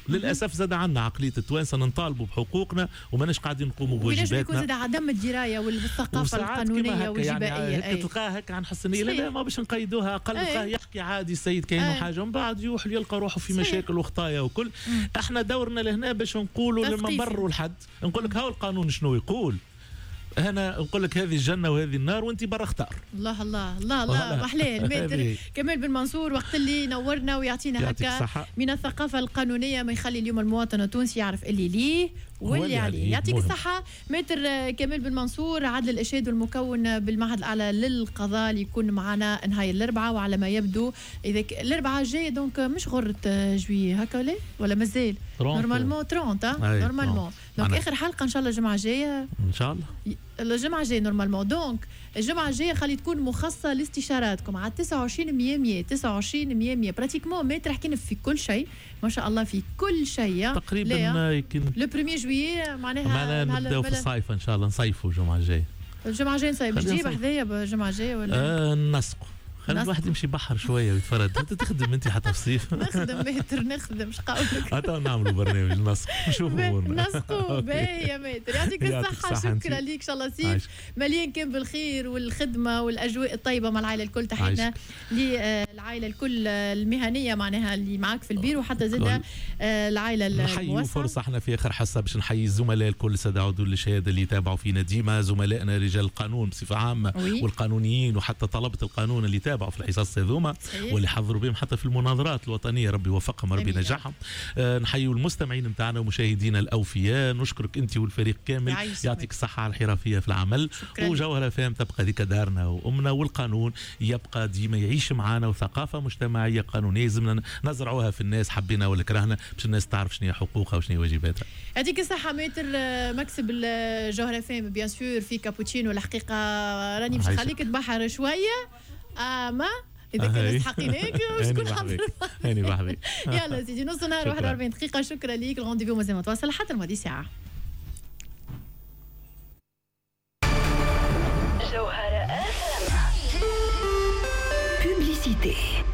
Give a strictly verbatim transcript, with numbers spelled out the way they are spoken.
للاسف زاد عندنا عقليه التوانسه نطالبوا بحقوقنا وماناش قاعدين نقوموا بواجباتنا. يكون زاد عدم الدرايه والثقافه القانونيه والجبائيه. يعني هكا تلقاها هكا عن حسن لا لا ما باش نقيدوها اقل يحكي عادي السيد كاين حاجه من بعد يروح يلقى روحه في مشاكل وخطايا وكل. احنا دورنا لهنا باش نقولوا لما نبروا الحد نقول لك هاو القانون شنو يقول. أنا نقول لك هذه الجنة وهذه النار وأنت برا اختار. الله الله الله الله محلاه الماتر كمال بن منصور وقت اللي نورنا ويعطينا هكا من الثقافة القانونية ما يخلي اليوم المواطن التونسي يعرف اللي ليه واللي عليه. يعطيك الصحة ماتر كمال بن منصور عدل الإرشاد والمكون بالمعهد الأعلى للقضاء اللي يكون معنا نهاية الأربعاء وعلى ما يبدو إذا الأربعاء الجاي دونك مش غرة جوية هكا ولا ولا مازال نورمالمون ثلاثين نورمالمون دونك آخر حلقة إن شاء الله الجمعة الجاية إن شاء الله الجمعة الجاية نورمالمون. دونك الجمعة الجاية خلي تكون مخصصة لاستشاراتكم على تسعة وعشرين مية مية تسعة وعشرين مية مية براتيكمون ماتر حكينا في كل شيء ما شاء الله في كل شيء تقريبا. يمكن لو بريمير جويي معناها معنا نبداو في الصيف ان شاء الله نصيفوا الجمعة الجاية. الجمعة الجاية نصيف تجيب حذايا بالجمعة الجاية ولا آه نسقوا خلي الواحد يمشي بحر شويه ويتفرد. انت تخدم انت حتى في الصيف. نخدم ماتر نخدم اش قولك حتى نعملوا برنامج نسق نشوفوا نسقوا باهي يا ماتر. يعطيك الصحه شكرا ليك ان شاء الله سيف مليان كان بالخير والخدمه والاجواء الطيبه مع العائله الكل. تحياتنا للعائله الكل المهنيه معناها اللي معاك في البير وحتى زاد العائله الموسعه. نحيي فرصه احنا في اخر حصه باش نحيي الزملاء الكل الساده عضو الشهاده اللي يتابعوا فينا ديما زملائنا رجال القانون بصفه عامه والقانونيين وحتى طلبه القانون اللي تابعوا في الحصص هذوما واللي حضروا بهم حتى في المناظرات الوطنيه. ربي يوفقهم ربي ينجحهم. آه نحيي المستمعين نتاعنا ومشاهدينا الاوفياء. نشكرك انت والفريق كامل يعطيك الصحه على الحرفيه في العمل. وجوهره فهم تبقى ذيك دارنا وامنا والقانون يبقى ديما يعيش معنا وثقافه مجتمعيه قانونيه لازمنا نزرعوها في الناس حبينا ولا كرهنا باش الناس تعرف شنو هي حقوقها وشنو هي واجباتها. يعطيك الصحه ماتر مكسب الجوهره فهم بيان سور في كابوتشينو. الحقيقه راني مش خليك تبحر شويه اما اذا كان حقيناك وشكون حاضر هاني بحبي. يلا سيدي نص نهار واحد وأربعين دقيقه. شكرا ليك. الغونديفو مازال متواصل حتى الماضي ساعه. جوهرة بوبليسيتي.